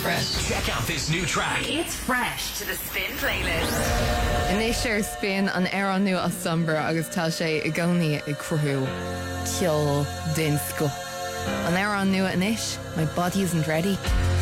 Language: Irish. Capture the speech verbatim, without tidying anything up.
fresh. Check out this new track. It's fresh to the Spin playlist. Inis sé spin an Éireann nua as Sumber agus tá sé i gcónaí i cruthú ceol den sco. An Éireann nua inis, my body isn't ready.